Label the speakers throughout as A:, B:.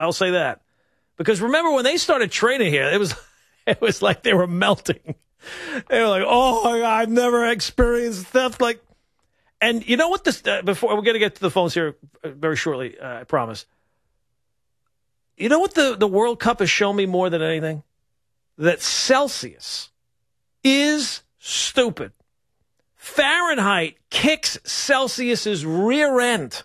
A: I'll say that. Because remember when they started training here, it was like they were melting. They were like, oh, my God, I've never experienced theft like. And you know what this, before we're going to get to the phones here very shortly, I promise. You know what the World Cup has shown me more than anything? That Celsius is stupid. Fahrenheit kicks Celsius's rear end.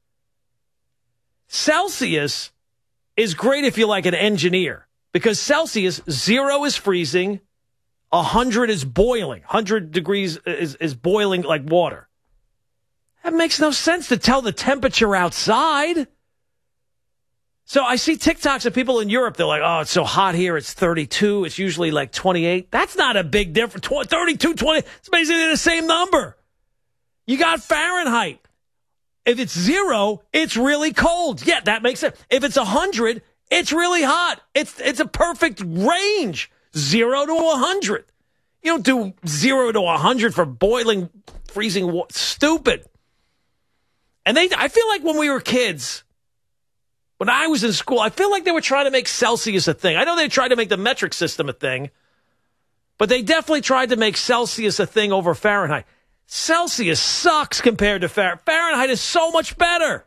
A: Celsius is great if you're like an engineer, because Celsius, 0 is freezing, 100 is boiling. 100 degrees is boiling like water. That makes no sense to tell the temperature outside. So I see TikToks of people in Europe. They're like, oh, it's so hot here. It's 32. It's usually like 28. That's not a big difference. 32, 20. It's basically the same number. You got Fahrenheit. If it's 0, it's really cold. Yeah, that makes sense. If it's 100, it's really hot. It's a perfect range. 0 to 100. You don't do 0 to 100 for boiling, freezing water. Stupid. And I feel like when we were kids, when I was in school, I feel like they were trying to make Celsius a thing. I know they tried to make the metric system a thing, but they definitely tried to make Celsius a thing over Fahrenheit. Celsius sucks compared to Fahrenheit. Fahrenheit is so much better.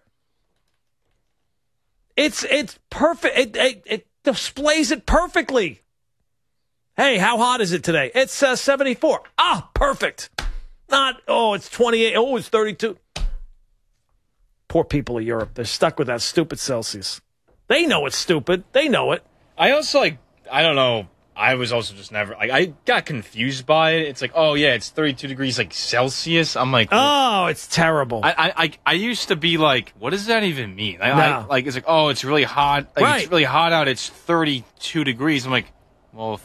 A: It's perfect. It displays it perfectly. Hey, how hot is it today? It's 74. Ah, perfect. Not, it's 28. Oh, it's 32. Poor people of Europe. They're stuck with that stupid Celsius. They know it's stupid. They know it.
B: I also, I don't know. I was also just never, I got confused by it. It's like, oh, yeah, it's 32 degrees, Celsius. I'm like,
A: oh, it's terrible.
B: I used to be like, what does that even mean? It's like, oh, it's really hot.
A: Right.
B: It's really hot out. It's 32 degrees. I'm like, well,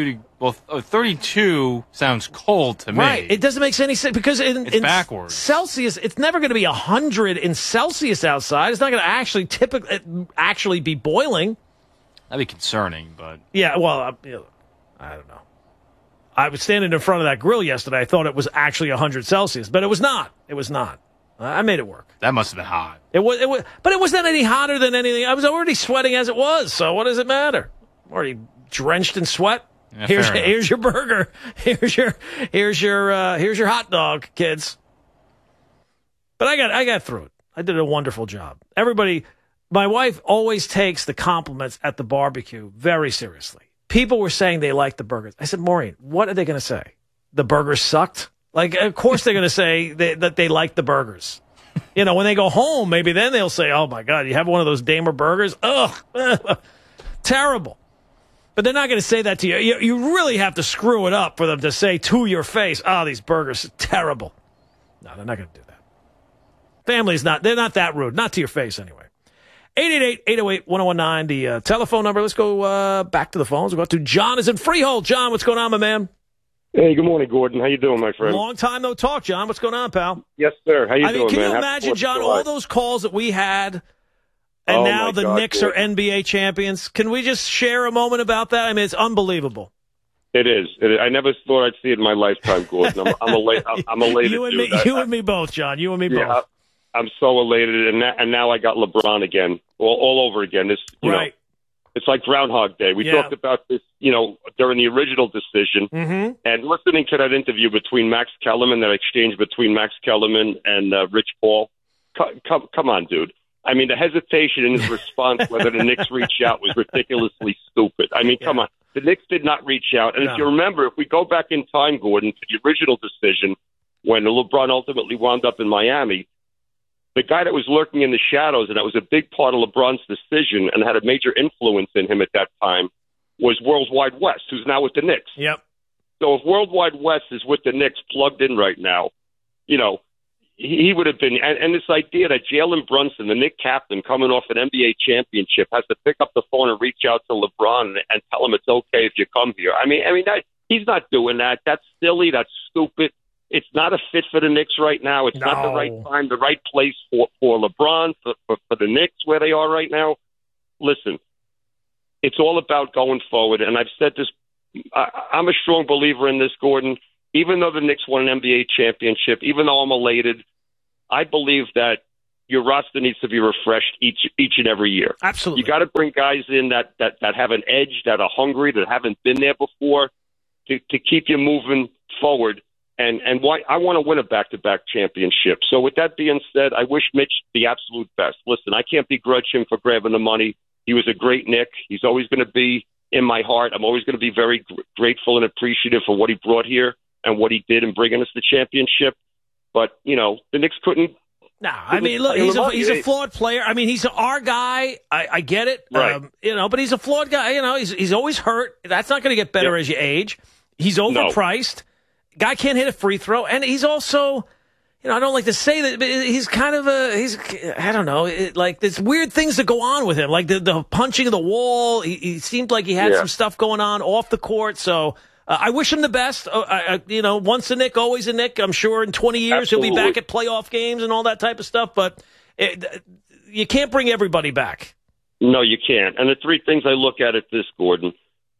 B: 32 sounds cold to me.
A: Right. It doesn't make any sense because
B: it's backwards.
A: Celsius, it's never going to be 100 in Celsius outside. It's not going to actually be boiling.
B: That'd be concerning, but...
A: Yeah, well, I don't know. I was standing in front of that grill yesterday. I thought it was actually 100 Celsius, but it was not. It was not. I made it work.
B: That must have been hot.
A: It was, but it wasn't any hotter than anything. I was already sweating as it was, so what does it matter? I'm already drenched in sweat.
B: Yeah,
A: here's your burger. Here's your hot dog, kids. But I got through it. I did a wonderful job. Everybody... My wife always takes the compliments at the barbecue very seriously. People were saying they liked the burgers. I said, Maureen, what are they going to say? The burgers sucked? Like, of course they're going to say that they liked the burgers. You know, when they go home, maybe then they'll say, oh, my God, you have one of those Damer burgers? Ugh, terrible. But they're not going to say that to you. You really have to screw it up for them to say to your face, oh, these burgers are terrible. No, they're not going to do that. They're not that rude. Not to your face, anyway. 888-808-1019, the telephone number. Let's go back to the phones. We'll go to John is in Freehold. John, what's going on, my man?
C: Hey, good morning, Gordon. How you doing, my friend?
A: Long time no talk, John. What's going on, pal?
C: Yes, sir. How you doing, man?
A: Can you imagine, John, all those calls that we had, and now the Knicks are NBA champions? Can we just share a moment about that? I mean, it's unbelievable.
C: It is. I never thought I'd see it in my lifetime, Gordon. I'm elated.
A: You and me both, John. You and me both.
C: I'm so elated, and now I got LeBron again, all over again. This, you know, it's like Groundhog Day. We talked about this, during the original decision, and listening to that interview between Max Kellerman, that exchange between Max Kellerman and Rich Paul. Come on, dude. I mean, the hesitation in his response, whether the Knicks reached out, was ridiculously stupid. I mean, come on. The Knicks did not reach out. And if you remember, if we go back in time, Gordon, to the original decision, when LeBron ultimately wound up in Miami, the guy that was lurking in the shadows, and that was a big part of LeBron's decision and had a major influence in him at that time, was Worldwide West, who's now with the Knicks.
A: Yep.
C: So if Worldwide West is with the Knicks plugged in right now, he would have been. And this idea that Jalen Brunson, the Knicks captain, coming off an NBA championship, has to pick up the phone and reach out to LeBron and tell him it's okay if you come here. I mean, he's not doing that. That's silly. That's stupid. It's not a fit for the Knicks right now. It's not the right time, the right place for LeBron, for the Knicks where they are right now. Listen, it's all about going forward. And I've said this, I'm a strong believer in this, Gordon. Even though the Knicks won an NBA championship, even though I'm elated, I believe that your roster needs to be refreshed each and every year.
A: Absolutely.
C: You got to bring guys in that have an edge, that are hungry, that haven't been there before, to keep you moving forward. And why I want to win a back-to-back championship. So with that being said, I wish Mitch the absolute best. Listen, I can't begrudge him for grabbing the money. He was a great Knick. He's always going to be in my heart. I'm always going to be very grateful and appreciative for what he brought here and what he did in bringing us the championship. But, the Knicks couldn't.
A: No, I mean, look, he's a flawed player. I mean, he's our guy. I get it.
C: Right.
A: But he's a flawed guy. He's always hurt. That's not going to get better as you age. He's overpriced. No. Guy can't hit a free throw, and he's also, I don't like to say that, but he's kind of I don't know, like there's weird things that go on with him, like the punching of the wall. He seemed like he had some stuff going on off the court, so I wish him the best. Once a Knick, always a Knick. I'm sure in 20 years he'll be back at playoff games and all that type of stuff, but you can't bring everybody back. No, you can't. And the three things I look at this, Gordon,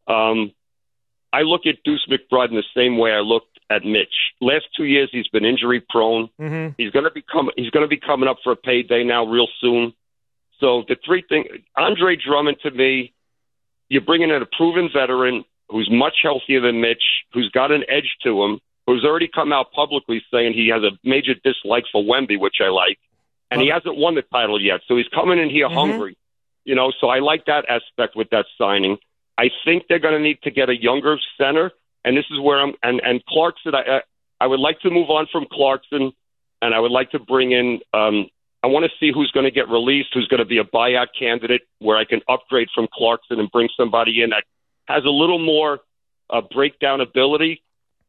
A: I look at Deuce McBride in the same way I looked at Mitch. Last 2 years, he's been injury prone. Mm-hmm. He's going to be coming up for a payday now real soon. So the three things, Andre Drummond, to me, you're bringing in a proven veteran who's much healthier than Mitch, who's got an edge to him, who's already come out publicly saying he has a major dislike for Wemby, which I like, and he hasn't won the title yet. So he's coming in here hungry, so I like that aspect with that signing. I think they're going to need to get a younger center. And this is where and Clarkson, I would like to move on from Clarkson, and I would like to bring in, I want to see who's going to get released, who's going to be a buyout candidate, where I can upgrade from Clarkson and bring somebody in that has a little more breakdown ability,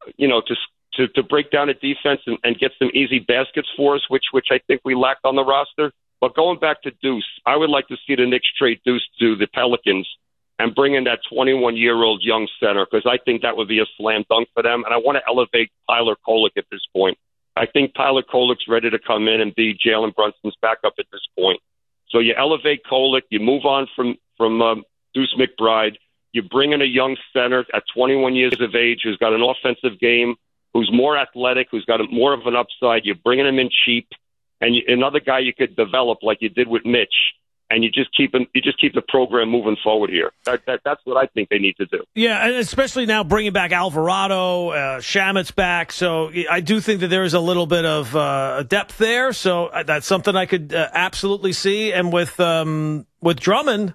A: to break down a defense and get some easy baskets for us, which I think we lacked on the roster. But going back to Deuce, I would like to see the Knicks trade Deuce to the Pelicans and bring in that 21-year-old young center, because I think that would be a slam dunk for them. And I want to elevate Tyler Kolek at this point. I think Tyler Kolek's ready to come in and be Jalen Brunson's backup at this point. So you elevate Kolek, you move on from Deuce McBride, you bring in a young center at 21 years of age who's got an offensive game, who's more athletic, who's got more of an upside. You're bringing him in cheap, and another guy you could develop like you did with Mitch. And you just keep the program moving forward here. That's what I think they need to do. Yeah, and especially now bringing back Alvarado, Shamet's back. So I do think that there is a little bit of depth there. So that's something I could absolutely see. And with Drummond,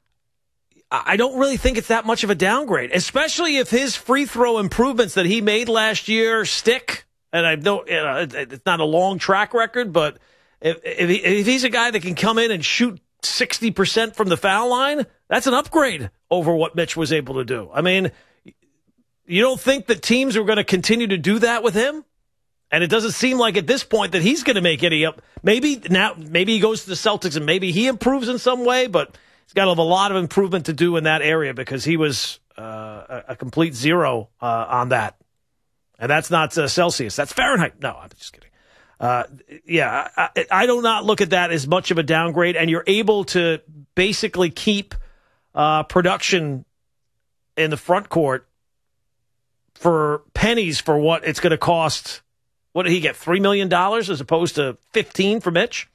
A: I don't really think it's that much of a downgrade, especially if his free throw improvements that he made last year stick. And I know it's not a long track record, but if he's a guy that can come in and shoot 60% from the foul line, that's an upgrade over what Mitch was able to do. I mean, you don't think that teams are going to continue to do that with him? And it doesn't seem like at this point that he's going to make any up. Maybe he goes to the Celtics and maybe he improves in some way, but he's got a lot of improvement to do in that area because he was a complete zero on that. And that's not Celsius. That's Fahrenheit. No, I'm just kidding. I do not look at that as much of a downgrade, and you're able to basically keep production in the front court for pennies for what it's going to cost. What did he get, $3 million as opposed to $15 for Mitch?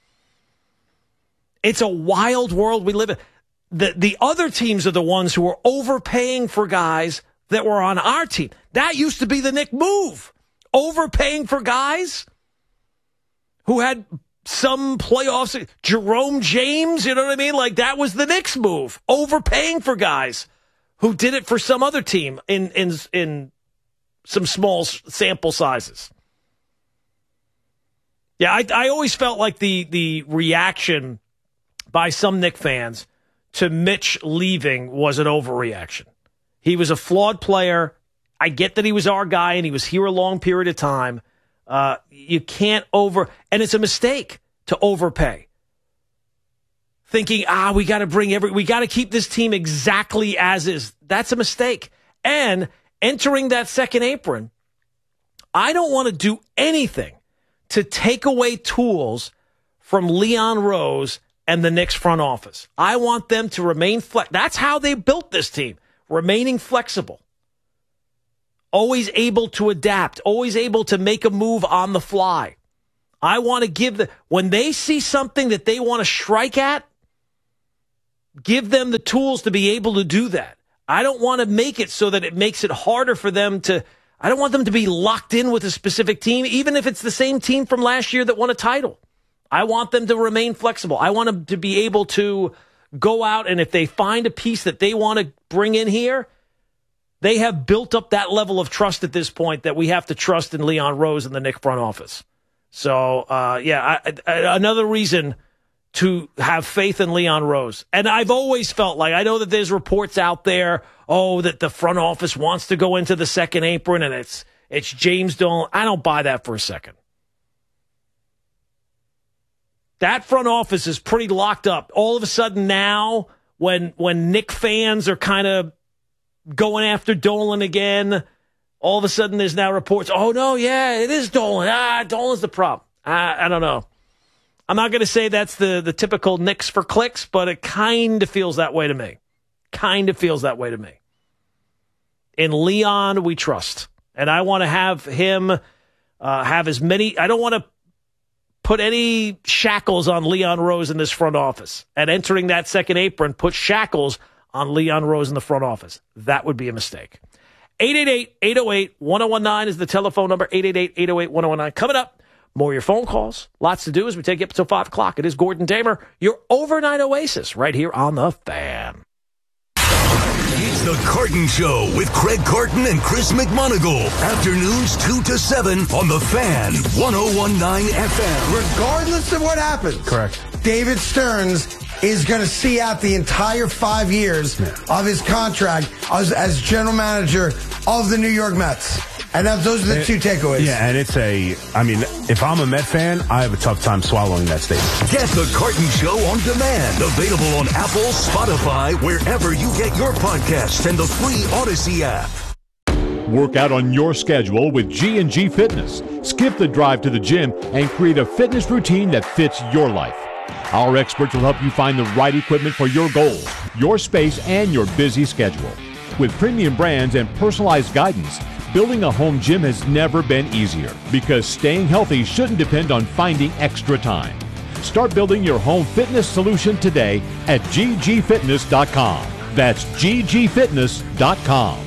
A: It's a wild world we live in. The other teams are the ones who are overpaying for guys that were on our team. That used to be the Knick move. Overpaying for guys who had some playoffs. Jerome James, you know what I mean? Like, that was the Knicks move. Overpaying for guys who did it for some other team in some small sample sizes. Yeah, I always felt like the reaction by some Knick fans to Mitch leaving was an overreaction. He was a flawed player. I get that he was our guy and he was here a long period of time. You can't and it's a mistake to overpay. Thinking, we got to keep this team exactly as is. That's a mistake. And entering that second apron, I don't want to do anything to take away tools from Leon Rose and the Knicks front office. I want them to remain That's how they built this team, remaining flexible. Always able to adapt, always able to make a move on the fly. I want to give when they see something that they want to strike at, give them the tools to be able to do that. I don't want to make it so that it makes it harder for them to, I don't want them to be locked in with a specific team, even if it's the same team from last year that won a title. I want them to remain flexible. I want them to be able to go out, and if they find a piece that they want to bring in here, they have built up that level of trust at this point that we have to trust in Leon Rose and the Knicks front office. So, another reason to have faith in Leon Rose. And I've always felt like, I know that there's reports out there, that the front office wants to go into the second apron and it's James Dolan. I don't buy that for a second. That front office is pretty locked up. All of a sudden now, when Knick fans are kind of going after Dolan again, all of a sudden there's now reports, it is Dolan. Dolan's the problem. I don't know. I'm not going to say that's the typical Knicks for clicks, but it kind of feels that way to me. In Leon, we trust. And I want to have him have as many. I don't want to put any shackles on Leon Rose in this front office. And entering that second apron, put shackles on Leon Rose in the front office. That would be a mistake. 888-808-1019 is the telephone number. 888-808-1019. Coming up. More of your phone calls. Lots to do as we take you up until 5 o'clock. It is Gordon Damer, your overnight oasis, right here on The Fan.
D: It's The Carton Show with Craig Carton and Chris McMonagle. Afternoons 2 to 7 on The Fan, 101.9 FM.
E: Regardless of what happens.
F: Correct.
E: David Stearns is going to see out the entire 5 years of his contract as general manager of the New York Mets. And those are the two takeaways.
F: Yeah, and if I'm a Met fan, I have a tough time swallowing that statement.
D: Get The Carton Show on demand. Available on Apple, Spotify, wherever you get your podcasts, and the free Odyssey app.
G: Work out on your schedule with G&G Fitness. Skip the drive to the gym and create a fitness routine that fits your life. Our experts will help you find the right equipment for your goals, your space, and your busy schedule. With premium brands and personalized guidance, building a home gym has never been easier because staying healthy shouldn't depend on finding extra time. Start building your home fitness solution today at ggfitness.com. That's ggfitness.com.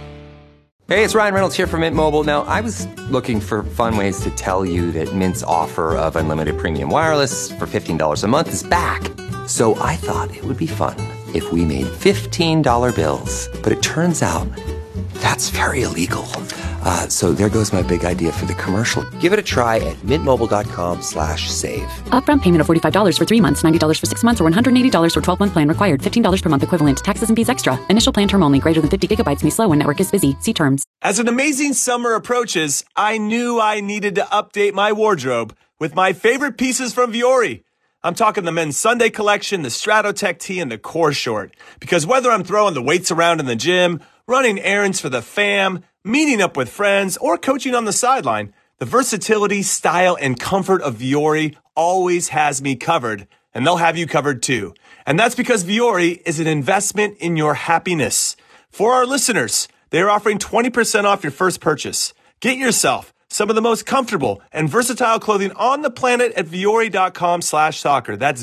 H: Hey, it's Ryan Reynolds here from Mint Mobile. Now, I was looking for fun ways to tell you that Mint's offer of unlimited premium wireless for $15 a month is back. So I thought it would be fun if we made $15 bills. But it turns out that's very illegal. So there goes my big idea for the commercial. Give it a try at mintmobile.com/save.
I: Upfront payment of $45 for 3 months, $90 for 6 months, or $180 for 12-month plan required. $15 per month equivalent. Taxes and fees extra. Initial plan term only. Greater than 50 gigabytes may slow when network is busy. See terms.
J: As an amazing summer approaches, I knew I needed to update my wardrobe with my favorite pieces from Vuori. I'm talking the men's Sunday collection, the Stratotech tee, and the core short. Because whether I'm throwing the weights around in the gym, running errands for the fam, meeting up with friends, or coaching on the sideline, the versatility, style, and comfort of Vuori always has me covered, and they'll have you covered too. And that's because Vuori is an investment in your happiness. For our listeners, they're offering 20% off your first purchase. Get yourself some of the most comfortable and versatile clothing on the planet at Vuori.com/soccer. That's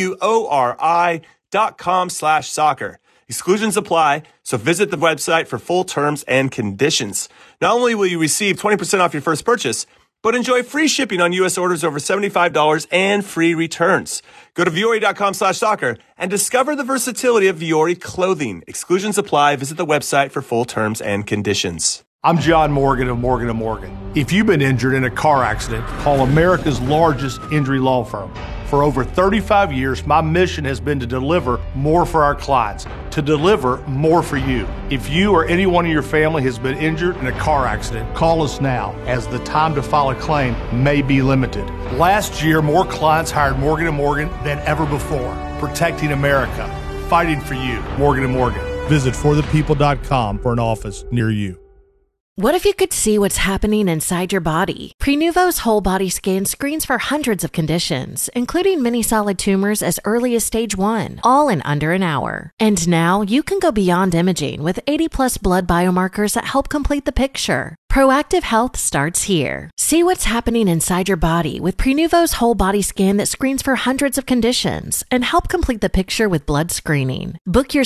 J: VUORI.com/soccer. Exclusions apply, so visit the website for full terms and conditions. Not only will you receive 20% off your first purchase, but enjoy free shipping on U.S. orders over $75 and free returns. Go to Vuori.com/soccer and discover the versatility of Vuori clothing. Exclusions apply. Visit the website for full terms and conditions.
K: I'm John Morgan of Morgan & Morgan. If you've been injured in a car accident, call America's largest injury law firm. For over 35 years, my mission has been to deliver more for our clients, to deliver more for you. If you or anyone in your family has been injured in a car accident, call us now, as the time to file a claim may be limited. Last year, more clients hired Morgan & Morgan than ever before, protecting America, fighting for you. Morgan & Morgan. Visit forthepeople.com for an office near you.
L: What if you could see what's happening inside your body? Prenuvo's whole body scan screens for hundreds of conditions, including many solid tumors as early as stage 1, all in under an hour. And now you can go beyond imaging with 80+ blood biomarkers that help complete the picture. Proactive Health starts here. See what's happening inside your body with Prenuvo's whole body scan that screens for hundreds of conditions and help complete the picture with blood screening. Book your